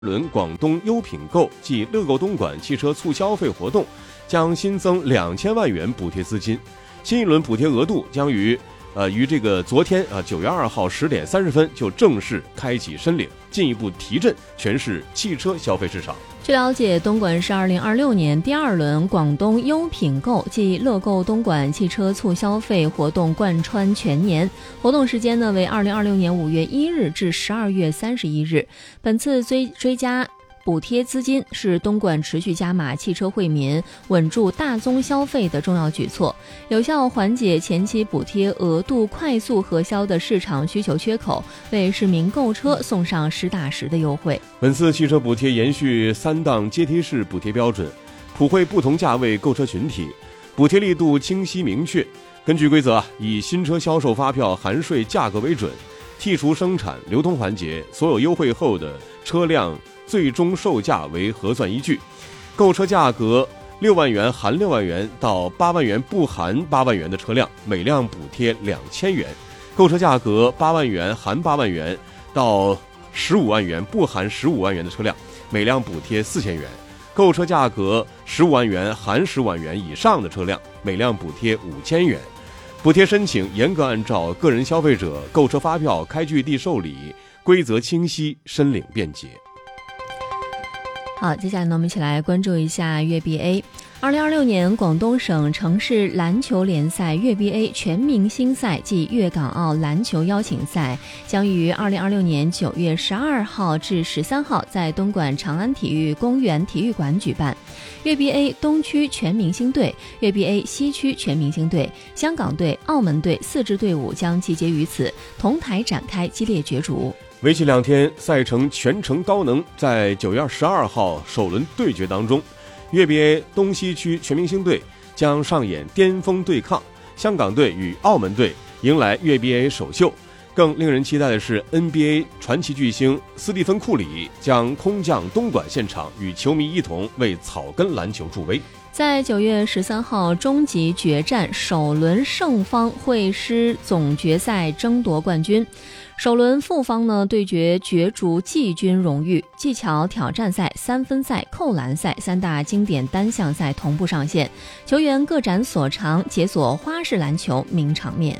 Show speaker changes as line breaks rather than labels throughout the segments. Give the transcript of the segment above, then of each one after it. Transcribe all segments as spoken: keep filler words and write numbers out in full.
轮广东优品购暨乐购东莞汽车促消费活动将新增两千万元补贴资金，新一轮补贴额度将于呃于这个昨天啊九月二号十点三十分就正式开启申领，进一步提振全市汽车消费市场。
据了解，东莞市二零二六年第二轮广东优品购暨乐购东莞汽车促消费活动贯穿全年，活动时间呢为二零二六年五月一日至十二月三十一日。本次追追加补贴资金是东莞持续加码汽车惠民、稳住大宗消费的重要举措，有效缓解前期补贴额度快速核销的市场需求缺口，为市民购车送上实打实的优惠。
本次汽车补贴延续三档阶梯式补贴标准，普惠不同价位购车群体，补贴力度清晰明确。根据规则啊，以新车销售发票含税价格为准，剔除生产流通环节所有优惠后的车辆最终售价为核算依据，购车价格六万元含六万元到八万元不含八万元的车辆，每辆补贴两千元；购车价格八万元含八万元到十五万元不含十五万元的车辆，每辆补贴四千元；购车价格十五万元含十五万元以上的车辆，每辆补贴五千元。补贴申请严格按照个人消费者购车发票开具地受理，规则清晰，申领便捷。
好，接下来呢，我们一起来关注一下粤 B A。二零二六年广东省城市篮球联赛粤 B A 全明星赛暨粤港澳篮球邀请赛将于二零二六年九月十二号至十三号在东莞长安体育公园体育馆举办。粤 B A 东区全明星队、粤 B A 西区全明星队、香港队、澳门队四支队伍将集结于此，同台展开激烈角逐。
为期两天，赛程全程高能，在九月十二号首轮对决当中，粤 B A 东西区全明星队将上演巅峰对抗，香港队与澳门队迎来粤 B A 首秀。更令人期待的是 N B A 传奇巨星斯蒂芬·库里将空降东莞现场，与球迷一同为草根篮球助威。
在九月十三号终极决战首轮胜方会师总决赛争夺冠军，首轮负方呢对决角逐季军荣誉，技巧挑战赛、三分赛、扣篮赛三大经典单项赛同步上线，球员各展所长，解锁花式篮球名场面。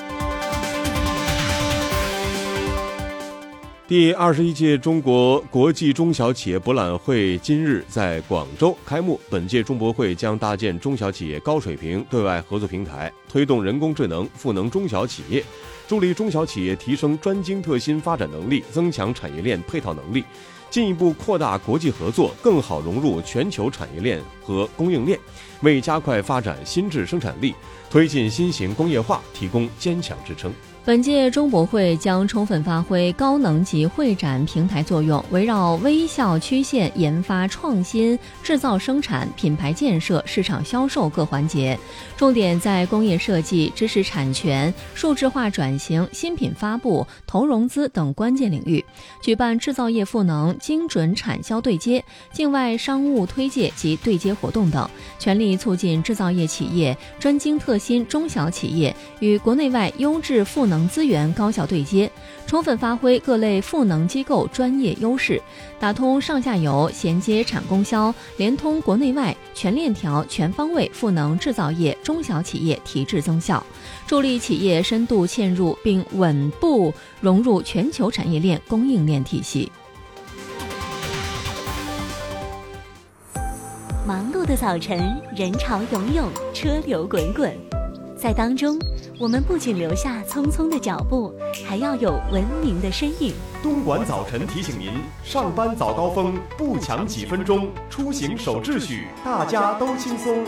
第二十一届中国国际中小企业博览会今日在广州开幕。本届中博会将搭建中小企业高水平对外合作平台，推动人工智能赋能中小企业，助力中小企业提升专精特新发展能力，增强产业链配套能力，进一步扩大国际合作，更好融入全球产业链和供应链，为加快发展新质生产力、推进新型工业化提供坚强支撑。
本届中博会将充分发挥高能级会展平台作用，围绕微笑曲线、研发创新、制造生产、品牌建设、市场销售各环节，重点在工业设计、知识产权、数字化转型、新品发布、投融资等关键领域，举办制造业赋能、精准产销对接、境外商务推介及对接活动等，全力促进制造业企业、专精特新中小企业与国内外优质赋能资源高效对接，充分发挥各类赋能机构专业优势，打通上下游，衔接产供销，连通国内外，全链条全方位赋能制造业中小企业提质增效，助力企业深度嵌入并稳步融入全球产业链供应链体系。
忙碌的早晨，人潮涌涌，车流滚滚，在当中我们不仅留下匆匆的脚步，还要有文明的身影。
东莞早晨提醒您，上班早高峰不抢几分钟，出行守秩序，大家都轻松。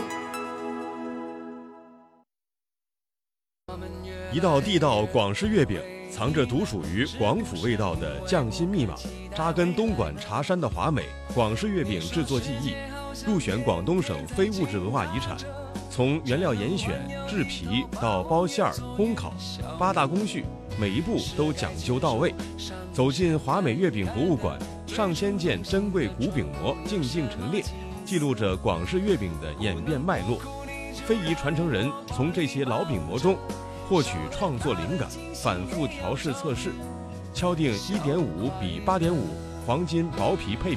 一道地道广式月饼，藏着独属于广府味道的匠心密码，扎根东莞茶山的华美广式月饼制作技艺，入选广东省非物质文化遗产。从原料严选、制皮到包馅儿、烘烤，八大工序，每一步都讲究到位。走进华美月饼博物馆，上千件珍贵古饼模静静陈列，记录着广式月饼的演变脉络。非遗传承人从这些老饼模中获取创作灵感，反复调试测试，敲定一点五比八点五黄金薄皮配